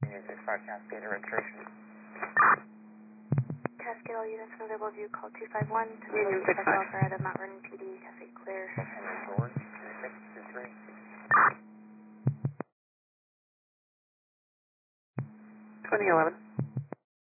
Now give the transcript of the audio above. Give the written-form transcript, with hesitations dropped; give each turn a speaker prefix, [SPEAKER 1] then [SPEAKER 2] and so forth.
[SPEAKER 1] Union 65 Cascade registration.
[SPEAKER 2] Cascade, all units from available view, call 251 to
[SPEAKER 3] Union 65
[SPEAKER 2] Alpha out of Mount Vernon PD, Cascade clear.
[SPEAKER 1] Henry George, 2623.
[SPEAKER 3] 2011.